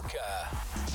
Mallorca.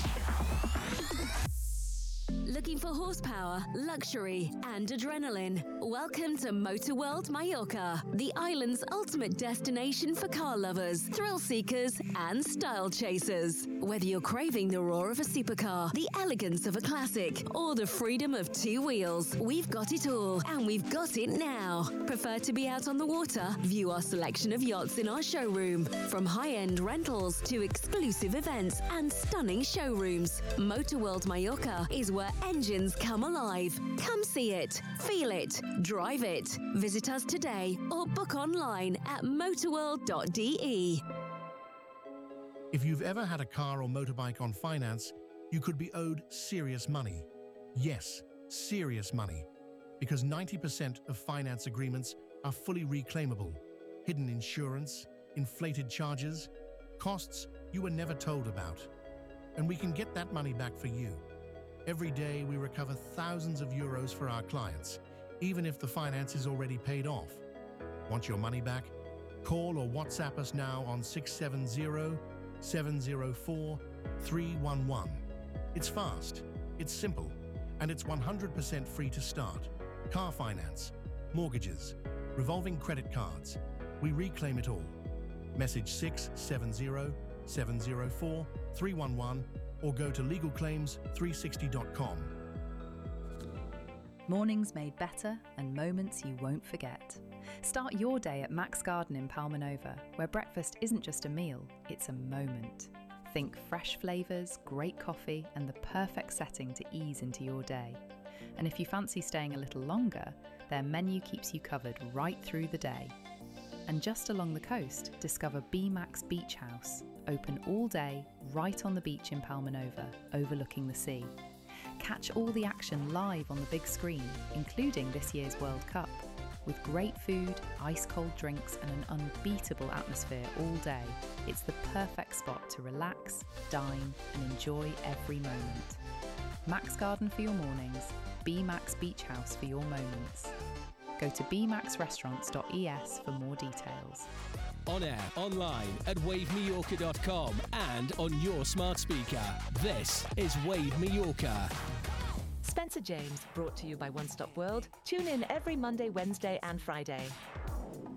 Looking for horsepower, luxury, and adrenaline? Welcome to Motor World Mallorca, the island's ultimate destination for car lovers, thrill seekers, and style chasers. Whether you're craving the roar of a supercar, the elegance of a classic, or the freedom of two wheels, we've got it all, and we've got it now. Prefer to be out on the water? View our selection of yachts in our showroom. From high-end rentals to exclusive events and stunning showrooms, Motor World Mallorca is where engines come alive. Come see it, feel it, drive it. Visit us today or book online at motorworld.de. If you've ever had a car or motorbike on finance, you could be owed serious money. Yes, serious money. Because 90% of finance agreements are fully reclaimable. Hidden insurance, inflated charges, costs you were never told about. And we can get that money back for you. Every day we recover thousands of euros for our clients, even if the finance is already paid off. Want your money back? Call or WhatsApp us now on 670-704-311. It's fast, it's simple, and it's 100% free to start. Car finance, mortgages, revolving credit cards. We reclaim it all. Message 670-704-311 or go to legalclaims360.com. Mornings made better and moments you won't forget. Start your day at Max Garden in Palma Nova, where breakfast isn't just a meal, it's a moment. Think fresh flavours, great coffee, and the perfect setting to ease into your day. And if you fancy staying a little longer, their menu keeps you covered right through the day. And just along the coast, discover B-Max Beach House, open all day, right on the beach in Palma Nova, overlooking the sea. Catch all the action live on the big screen, including this year's World Cup, with great food, ice-cold drinks and an unbeatable atmosphere all day. It's the perfect spot to relax, dine and enjoy every moment. Max Garden for your mornings, B-Max Beach House for your moments. Go to bmaxrestaurants.es for more details. On air, online at wavemallorca.com and on your smart speaker. This is Wave Mallorca. Spencer James, brought to you by One Stop World. Tune in every Monday, Wednesday and Friday.